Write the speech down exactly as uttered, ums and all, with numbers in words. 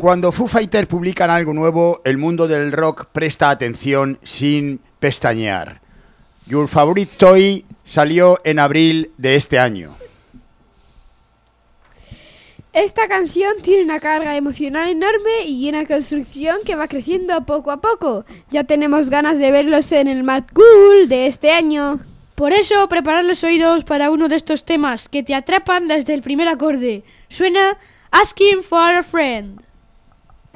Cuando Foo Fighters publican algo nuevo, el mundo del rock presta atención sin pestañear. Your Favorite Toy salió en abril de este año. Esta canción tiene una carga emocional enorme y una construcción que va creciendo poco a poco. Ya tenemos ganas de verlos en el Mad Cool de este año. Por eso, preparad los oídos para uno de estos temas que te atrapan desde el primer acorde. Suena Asking for a Friend.